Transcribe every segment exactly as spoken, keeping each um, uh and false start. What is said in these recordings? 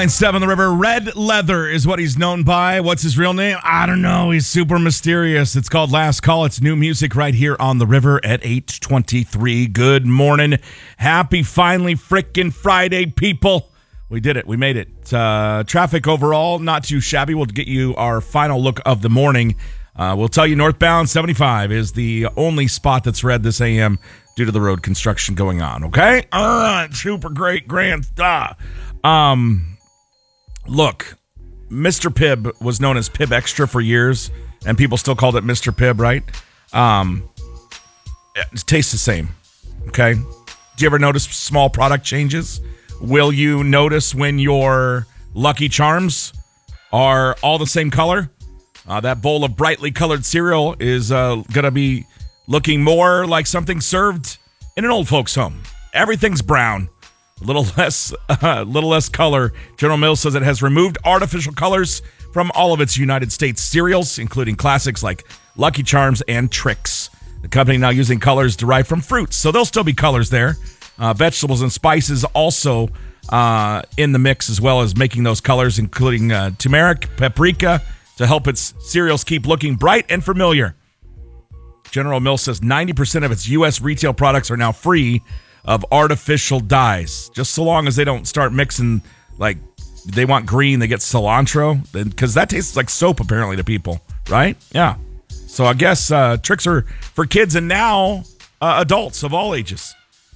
Seven the River. Red Leather is what he's known by. What's his real name? I don't know. He's super mysterious. It's called Last Call. It's new music right here on the River at eight twenty-three. Good morning. Happy finally frickin' Friday, people. We did it. We made it. Uh, traffic overall, not too shabby. We'll get you our final look of the morning. Uh, we'll tell you northbound seventy-five is the only spot that's red this A M due to the road construction going on. Okay? All right. Super great. Grand stuff. Um... Look, Mister Pibb was known as Pibb Extra for years, and people still called it Mister Pibb, right? Um, it tastes the same, okay? Do you ever notice small product changes? Will you notice when your Lucky Charms are all the same color? Uh, that bowl of brightly colored cereal is uh, going to be looking more like something served in an old folks' home. Everything's brown. A little less, uh, little less color. General Mills says it has removed artificial colors from all of its United States cereals, including classics like Lucky Charms and Trix. The company now using colors derived from fruits, so there'll still be colors there. Uh, vegetables and spices also uh, in the mix, as well as making those colors, including uh, turmeric, paprika, to help its cereals keep looking bright and familiar. General Mills says ninety percent of its U S retail products are now free of artificial dyes, just so long as they don't start mixing, like, they want green, they get cilantro, because that tastes like soap, apparently, to people, right? Yeah. So I guess uh, tricks are for kids and now uh, adults of all ages.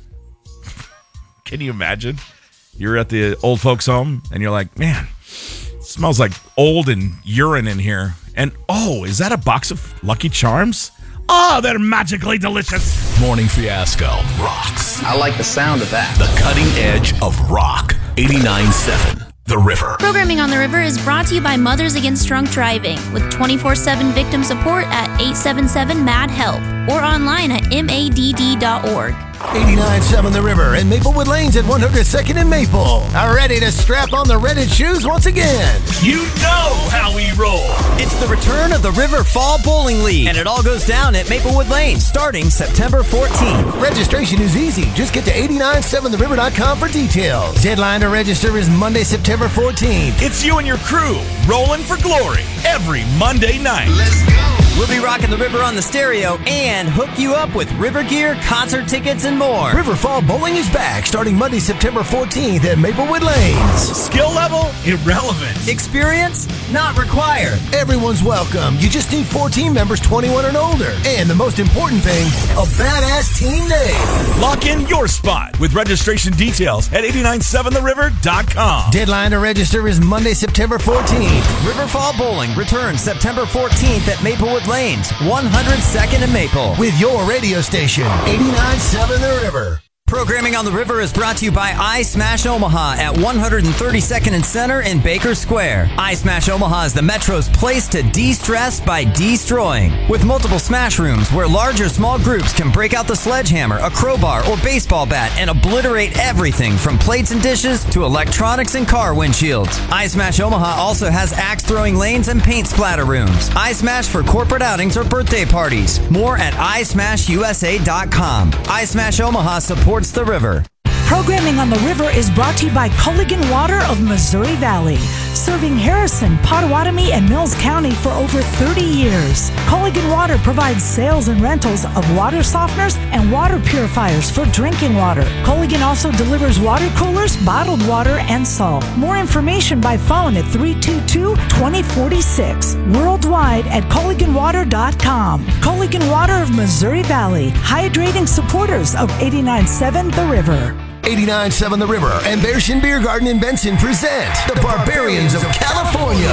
Can you imagine? You're at the old folks' home, and you're like, man, it smells like old and urine in here. And, oh, is that a box of Lucky Charms? Oh, they're magically delicious. Morning Fiasco rocks. I like the sound of that. The cutting edge of rock. eighty-nine point seven The River. Programming on the River is brought to you by Mothers Against Drunk Driving with twenty-four seven victim support at eight seven seven M A D HELP or online at M A D D dot org. eighty-nine point seven The River and Maplewood Lanes at one hundred second and Maple are ready to strap on the Reddit shoes once again. You know how we roll. It's the return of the River Fall Bowling League, and it all goes down at Maplewood Lanes starting September fourteenth. Registration is easy. Just get to eight nine seven the river dot com for details. Deadline to register is Monday, September fourteenth. It's you and your crew rolling for glory every Monday night. Let's go. We'll be rocking the River on the stereo and hook you up with River gear, concert tickets, and more. River Fall Bowling is back starting Monday, September fourteenth at Maplewood Lanes. Skill level? Irrelevant. Experience? Not required. Everyone's welcome. You just need four team members twenty-one and older. And the most important thing, a badass team name. Lock in your spot with registration details at eight nine seven the river dot com. Deadline to register is Monday, September fourteenth. River Fall Bowling returns September fourteenth at Maplewood Lanes, one hundred second and Maple. With your radio station, eighty-nine point seven The River. Programming on the River is brought to you by iSmash Omaha at one hundred thirty-second and Center in Baker Square. iSmash Omaha is the Metro's place to de-stress by destroying. With multiple smash rooms where large or small groups can break out the sledgehammer, a crowbar, or baseball bat and obliterate everything from plates and dishes to electronics and car windshields. iSmash Omaha also has axe throwing lanes and paint splatter rooms. iSmash for corporate outings or birthday parties. More at i smash u s a dot com. iSmash Omaha supports the River. Programming on the River is brought to you by Culligan Water of Missouri Valley, serving Harrison, Potawatomi, and Mills County for over thirty years. Culligan Water provides sales and rentals of water softeners and water purifiers for drinking water. Culligan also delivers water coolers, bottled water, and salt. More information by phone at three two two, two zero four six. Worldwide at Culligan Water dot com. Culligan Water of Missouri Valley, hydrating supporters of eighty-nine point seven The River. eighty-nine point seven The River and Bearshin Beer Garden in Benson present the Barbarians of California.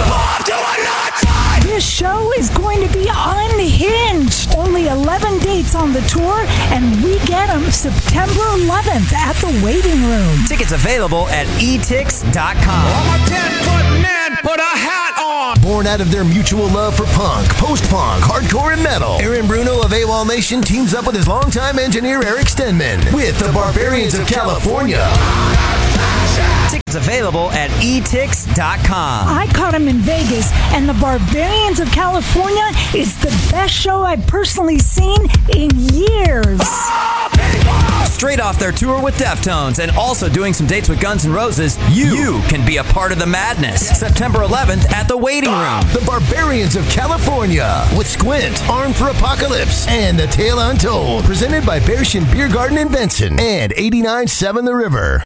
This show is going to be unhinged. Only eleven dates on the tour, and we get them September eleventh at the Waiting Room. Tickets available at e tix dot com. I'm a ten-foot man, put a hat on. Born out of their mutual love for punk, post-punk, hardcore, and metal, Aaron Bruno of AWOL Nation teams up with his longtime engineer Eric Stenman with the Barbarians of California. Tickets available at e tix dot com. I caught him in Vegas, and the Barbarians of California is the best show I've personally seen in years. straight off their tour with Deftones and also doing some dates with Guns N' Roses, you, you can be a part of the madness. September eleventh at the Waiting Room. The Barbarians of California with Squint, Armed for Apocalypse, and The Tale Untold. Presented by Bearshin Beer Garden in Benson and eighty-nine point seven The River.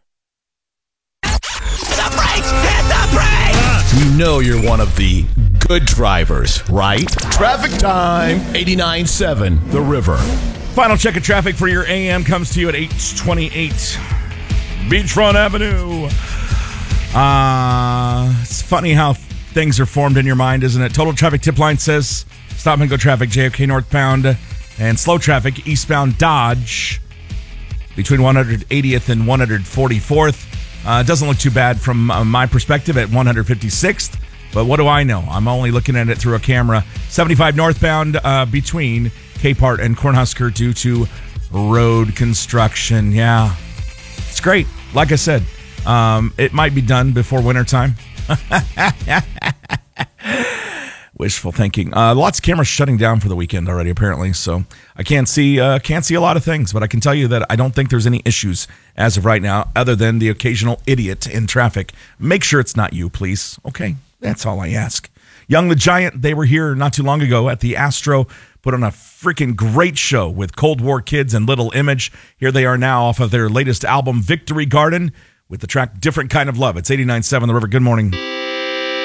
The brakes! Hit the brakes! You know you're one of the good drivers, right? Traffic time, eighty-nine point seven The River. Final check of traffic for your A M comes to you at eight twenty-eight Beachfront Avenue. Uh, it's funny how things are formed in your mind, isn't it? Total traffic tip line says stop and go traffic, J F K northbound, and slow traffic, eastbound Dodge, between one hundred eightieth and one hundred forty-fourth. Uh, it doesn't look too bad from uh, my perspective at one hundred fifty-sixth, but what do I know? I'm only looking at it through a camera. seventy-five northbound uh, between Capehart and Cornhusker due to road construction. Yeah, it's great. Like I said, um, it might be done before wintertime. Wishful thinking. Uh, lots of cameras shutting down for the weekend already, apparently. So I can't see uh, can't see a lot of things, but I can tell you that I don't think there's any issues as of right now, other than the occasional idiot in traffic. Make sure it's not you, please. Okay, that's all I ask. Young the Giant, they were here not too long ago at the Astro, put on a freaking great show with Cold War Kids and Little Image. Here they are now off of their latest album, Victory Garden, with the track Different Kind of Love. It's eighty-nine point seven The River. Good morning.